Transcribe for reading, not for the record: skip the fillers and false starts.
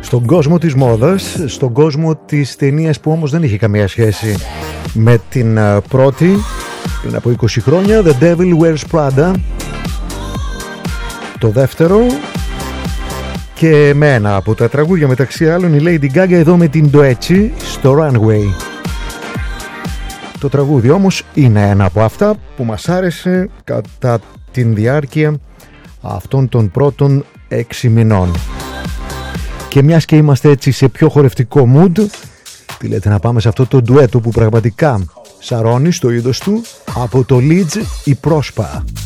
στον κόσμο της μόδας, στον κόσμο της ταινίας που όμως δεν είχε καμία σχέση με την πρώτη, πριν από 20 χρόνια, The Devil Wears Prada, το δεύτερο, και με ένα από τα τραγούδια μεταξύ άλλων η Lady Gaga εδώ με την Doechi στο Runway. Το τραγούδι όμως είναι ένα από αυτά που μας άρεσε κατά την διάρκεια αυτών των πρώτων 6 μηνών. Και μιας και είμαστε έτσι σε πιο χορευτικό mood, τι λέτε να πάμε σε αυτό το ντουέτο που πραγματικά σαρώνει στο είδος του, από το Leeds η Πρόσπα.